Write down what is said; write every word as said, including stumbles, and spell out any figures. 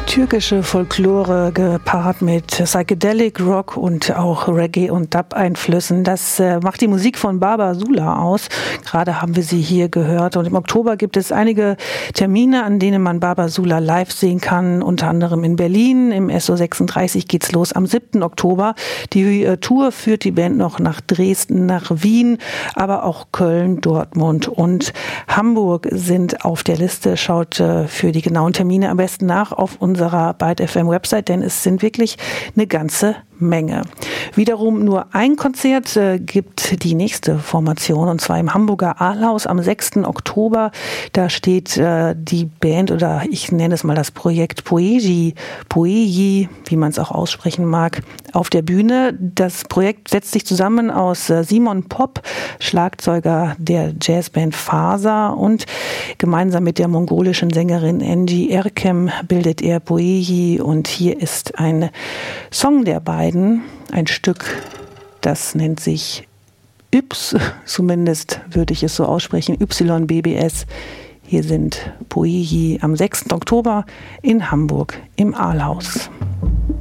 Türkische Folklore gepaart mit Psychedelic Rock und auch Reggae- und Dub-Einflüssen. Das äh, macht die Musik von Baba Sula aus. Gerade haben wir sie hier gehört. Und im Oktober gibt es einige Termine, an denen man Baba Sula live sehen kann. Unter anderem in Berlin. Im S O sechsunddreißig geht's los am siebten Oktober. Die äh, Tour führt die Band noch nach Dresden, nach Wien, aber auch Köln, Dortmund und Hamburg sind auf der Liste. Schaut äh, für die genauen Termine am besten nach auf unserer Byte F M Website, denn es sind wirklich eine ganze Menge. Wiederum nur ein Konzert äh, gibt die nächste Formation, und zwar im Hamburger Ahlhaus am sechsten Oktober. Da steht äh, die Band, oder ich nenne es mal das Projekt Poeji, Poeji, wie man es auch aussprechen mag, auf der Bühne. Das Projekt setzt sich zusammen aus äh, Simon Popp, Schlagzeuger der Jazzband Fasa, und gemeinsam mit der mongolischen Sängerin Engi Erkem bildet er Poeji, und hier ist ein Song der beiden, ein Stück, das nennt sich Yps, zumindest würde ich es so aussprechen, Y B B S. Hier sind Poeji am sechsten Oktober in Hamburg im Ahlhaus.